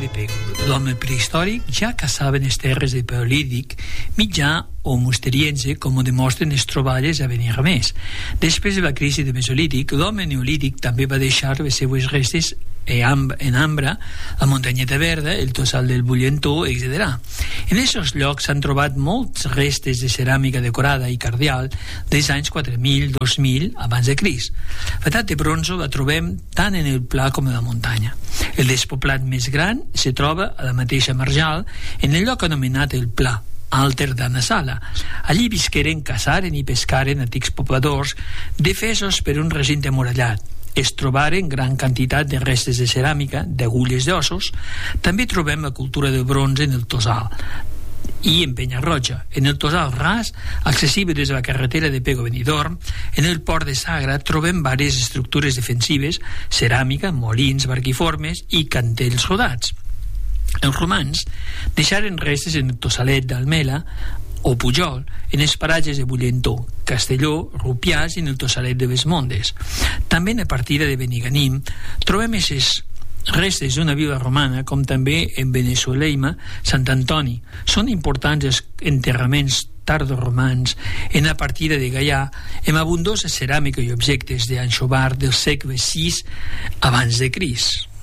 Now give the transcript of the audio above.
de Pego. L'home prehistòric ja caçava en les terres de Paleolític mitjà o musteriense, com ho demostren les troballes a Benirramés. Després de la crisi de Mesolític, l'home neolític també va deixar les seues restes en Ambra, la muntanyeta verda, el tossal del Bullentó, etc. En aquests llocs s'han trobat molts restes de ceràmica decorada i cardial dels anys 4000-2000 abans de Crist. L'edat de bronze la trobem tant en el pla com en la muntanya. El despoblat més gran se troba a la mateixa marjal, en el lloc anomenat el Pla Alter d'Anasala. Allí visqueren, caçaren i pescaren antics pobladors defesos per un recinte amurallat. Es trobaren gran quantitat de restes de ceràmica, d'agulles d'ossos. També trobem la cultura del bronze en el Tossal i en Penyarroja. En el Tossal ras, accessible des de la carretera de Pego Benidorm, en el port de Sagra trobem diverses estructures defensives, ceràmica, molins barquiformes i cantells rodats. Els romans deixaren restes en el Tossalet d'Almela o Pujol, en els paratges de Bullentó, Castelló, Rupiàs i en el Tossalet de Besmondes. També en la partida de Beniganim trobem aquestes restes d'una vila romana, com també en Venezuela, Sant Antoni. Són importants els enterraments tardoromans en la partida de Gaià, amb abundosa ceràmica i objectes d'Anxovar del segle VI abans de Crist.